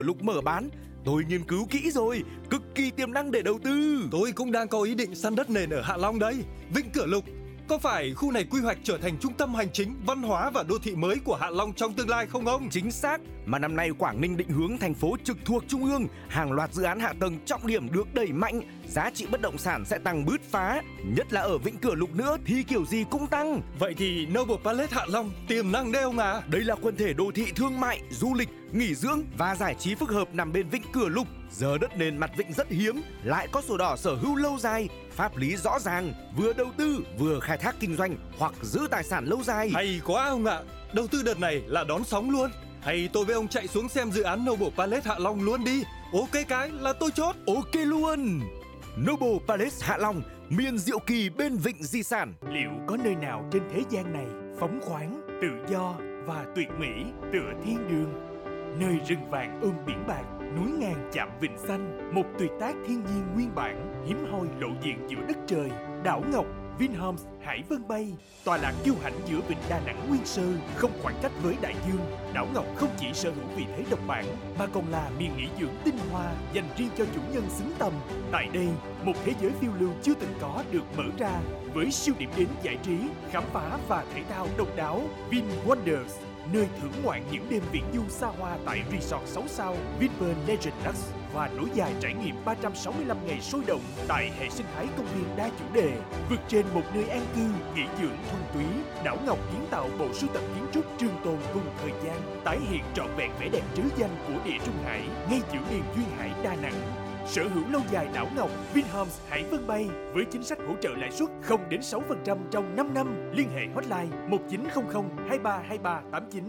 Lục mở bán. Tôi nghiên cứu kỹ rồi, cực kỳ tiềm năng để đầu tư. Tôi cũng đang có ý định săn đất nền ở Hạ Long đấy. Vịnh Cửa Lục, có phải khu này quy hoạch trở thành trung tâm hành chính, văn hóa và đô thị mới của Hạ Long trong tương lai không ông? Chính xác, mà năm nay Quảng Ninh định hướng thành phố trực thuộc Trung ương, hàng loạt dự án hạ tầng trọng điểm được đẩy mạnh, giá trị bất động sản sẽ tăng bứt phá, nhất là ở Vịnh Cửa Lục nữa thì kiểu gì cũng tăng. Vậy thì Noble Palace Hạ Long tiềm năng đấy ông à? Đây là quần thể đô thị thương mại, du lịch, nghỉ dưỡng và giải trí phức hợp nằm bên Vịnh Cửa Lục. Giờ đất nền mặt vịnh rất hiếm, lại có sổ đỏ sở hữu lâu dài, pháp lý rõ ràng, vừa đầu tư vừa khai thác kinh doanh hoặc giữ tài sản lâu dài. Hay quá ông ạ, đầu tư đợt này là đón sóng luôn. Hay tôi với ông chạy xuống xem dự án Noble Palace Hạ Long luôn đi. Ok cái là tôi chốt. Ok luôn. Noble Palace Hạ Long, miền diệu kỳ bên vịnh di sản. Liệu có nơi nào trên thế gian này phóng khoáng, tự do và tuyệt mỹ tựa thiên đường? Nơi rừng vàng ươm biển bạc, núi ngàn chạm vịnh xanh, một tuyệt tác thiên nhiên nguyên bản, hiếm hoi lộ diện giữa đất trời. Đảo Ngọc Vinhomes Hải Vân Bay, tọa lạc kiêu hãnh giữa vịnh Đà Nẵng nguyên sơ, không khoảng cách với đại dương. Đảo Ngọc không chỉ sở hữu vị thế độc bản mà còn là miền nghỉ dưỡng tinh hoa dành riêng cho chủ nhân xứng tầm. Tại đây, một thế giới phiêu lưu chưa từng có được mở ra với siêu điểm đến giải trí, khám phá và thể thao độc đáo. Vin Wonders, nơi thưởng ngoạn những đêm viễn du xa hoa tại resort 6 sao Vinpearl Legend Lux và nối dài trải nghiệm 365 ngày sôi động tại hệ sinh thái công viên đa chủ đề. Vượt trên một nơi an cư, nghỉ dưỡng thuần túy, Đảo Ngọc kiến tạo bộ sưu tập kiến trúc trường tồn cùng thời gian, tái hiện trọn vẹn vẻ đẹp trứ danh của địa Trung Hải ngay giữa miền duyên hải Đà Nẵng. Sở hữu lâu dài Đảo Ngọc Vinhomes Hải Vân Bay với chính sách hỗ trợ lãi suất 0 đến 6% trong 5 năm. Liên hệ hotline 1900 232389.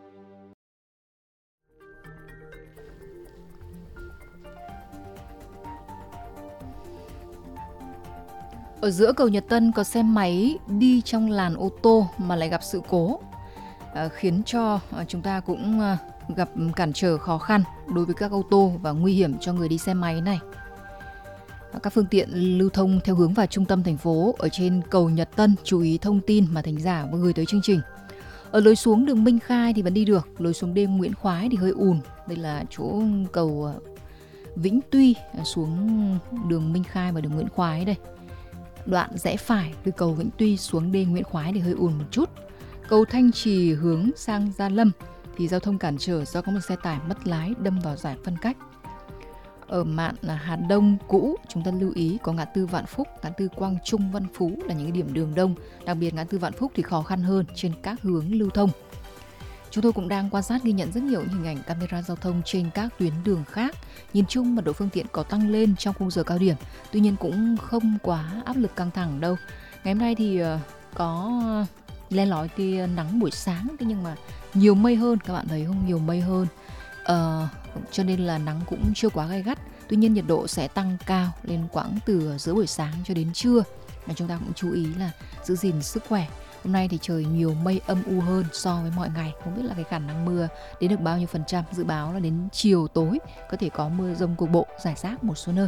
Ở giữa cầu Nhật Tân có xe máy đi trong làn ô tô mà lại gặp sự cố, khiến cho chúng ta cũng gặp cản trở khó khăn đối với các ô tô và nguy hiểm cho người đi xe máy này. Các phương tiện lưu thông theo hướng vào trung tâm thành phố ở trên cầu Nhật Tân chú ý thông tin mà thính giả vừa gửi tới chương trình. Ở lối xuống đường Minh Khai thì vẫn đi được, lối xuống đêm Nguyễn Khoái thì hơi ùn. Đây là chỗ cầu Vĩnh Tuy xuống đường Minh Khai và đường Nguyễn Khoái đây. Đoạn rẽ phải từ cầu Vĩnh Tuy xuống đê Nguyễn Khoái thì hơi ùn một chút. Cầu Thanh Trì hướng sang Gia Lâm thì giao thông cản trở do có một xe tải mất lái đâm vào giải phân cách. Ở mạn Hà Đông cũ, chúng ta lưu ý có ngã tư Vạn Phúc, ngã tư Quang Trung, Văn Phú là những cái điểm đường đông. Đặc biệt ngã tư Vạn Phúc thì khó khăn hơn trên các hướng lưu thông. Chúng tôi cũng đang quan sát ghi nhận rất nhiều hình ảnh camera giao thông trên các tuyến đường khác. Nhìn chung mật độ phương tiện có tăng lên trong khung giờ cao điểm, tuy nhiên cũng không quá áp lực căng thẳng đâu. Ngày hôm nay thì có len lỏi tia nắng buổi sáng, thế nhưng mà nhiều mây hơn, các bạn thấy không? Nhiều mây hơn, cho nên là nắng cũng chưa quá gay gắt. Tuy nhiên nhiệt độ sẽ tăng cao lên quãng từ giữa buổi sáng cho đến trưa. Và chúng ta cũng chú ý là giữ gìn sức khỏe. Hôm nay thì trời nhiều mây âm u hơn so với mọi ngày. Không biết là cái khả năng mưa đến được bao nhiêu phần trăm. Dự báo là đến chiều tối có thể có mưa dông cục bộ, rải rác một số nơi.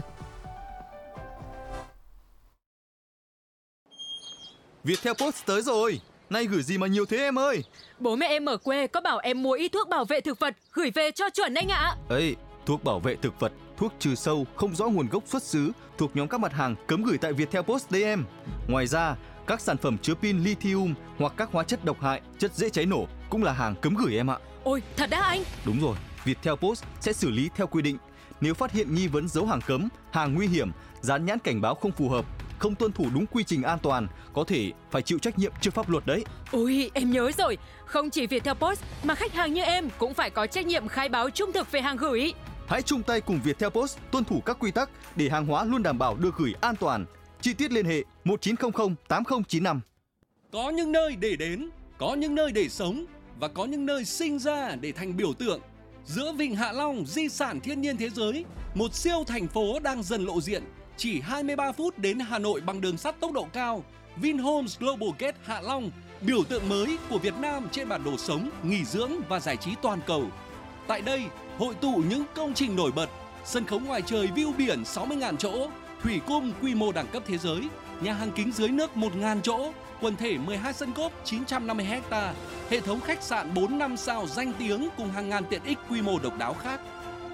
Viettel Post tới rồi. Nay gửi gì mà nhiều thế em ơi? Bố mẹ em ở quê có bảo em mua ít thuốc bảo vệ thực vật gửi về cho chuẩn anh ạ. Ấy, thuốc bảo vệ thực vật, thuốc trừ sâu không rõ nguồn gốc xuất xứ thuộc nhóm các mặt hàng cấm gửi tại Viettel Post đấy em. Ngoài ra, các sản phẩm chứa pin lithium hoặc các hóa chất độc hại, chất dễ cháy nổ cũng là hàng cấm gửi em ạ. Ôi, thật đã anh? Đúng rồi, Viettel Post sẽ xử lý theo quy định. Nếu phát hiện nghi vấn dấu hàng cấm, hàng nguy hiểm, dán nhãn cảnh báo không phù hợp, không tuân thủ đúng quy trình an toàn, có thể phải chịu trách nhiệm trước pháp luật đấy. Ôi, em nhớ rồi. Không chỉ Viettel Post mà khách hàng như em cũng phải có trách nhiệm khai báo trung thực về hàng gửi. Hãy chung tay cùng Viettel Post tuân thủ các quy tắc để hàng hóa luôn đảm bảo được gửi an toàn. Chi tiết liên hệ 1900 8095. Có những nơi để đến, có những nơi để sống và có những nơi sinh ra để thành biểu tượng. Giữa Vịnh Hạ Long, di sản thiên nhiên thế giới, một siêu thành phố đang dần lộ diện. Chỉ 23 phút đến Hà Nội bằng đường sắt tốc độ cao, Vinhomes Global Gate Hạ Long, biểu tượng mới của Việt Nam trên bản đồ sống, nghỉ dưỡng và giải trí toàn cầu. Tại đây, hội tụ những công trình nổi bật, sân khấu ngoài trời view biển 60.000 chỗ, thủy cung quy mô đẳng cấp thế giới, nhà hàng kính dưới nước 1.000 chỗ, quần thể 12 sân golf 950 ha, hệ thống khách sạn 4-5 sao danh tiếng cùng hàng ngàn tiện ích quy mô độc đáo khác.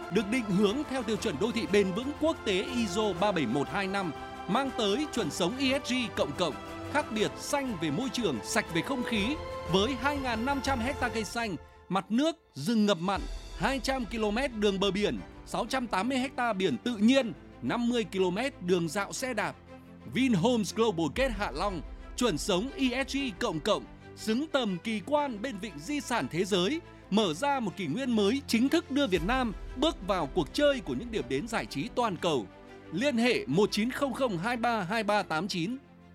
được định hướng theo tiêu chuẩn đô thị bền vững quốc tế ISO 37125, mang tới chuẩn sống ESG cộng, khác biệt xanh về môi trường, sạch về không khí, với 2.500 ha cây xanh, mặt nước, rừng ngập mặn, 200 km đường bờ biển, 680 ha biển tự nhiên, 50 km đường dạo xe đạp. Vinhomes Global Gate Hạ Long, chuẩn sống ESG cộng, xứng tầm kỳ quan bên vịnh di sản thế giới, mở ra một kỷ nguyên mới chính thức đưa Việt Nam bước vào cuộc chơi của những điểm đến giải trí toàn cầu. Liên hệ 1900 23 2389.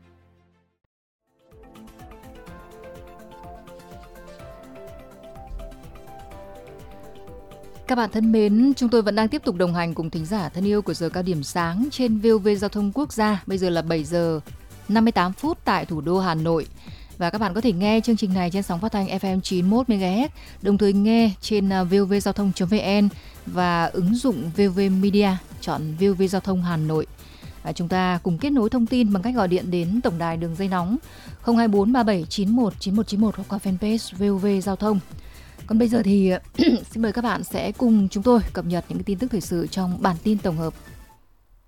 Các bạn thân mến, chúng tôi vẫn đang tiếp tục đồng hành cùng thính giả thân yêu của giờ cao điểm sáng trên VOV Giao thông Quốc gia. Bây giờ là 7 giờ 58 phút tại thủ đô Hà Nội. Và các bạn có thể nghe chương trình này trên sóng phát thanh FM 91 MHz, đồng thời nghe trên vovgiao thông.vn và ứng dụng VOV Media, chọn VOV Giao thông Hà Nội. Chúng ta cùng kết nối thông tin bằng cách gọi điện đến tổng đài đường dây nóng 024 3791 9191 hoặc qua fanpage VOV Giao thông. Còn bây giờ thì xin mời các bạn sẽ cùng chúng tôi cập nhật những tin tức thời sự trong bản tin tổng hợp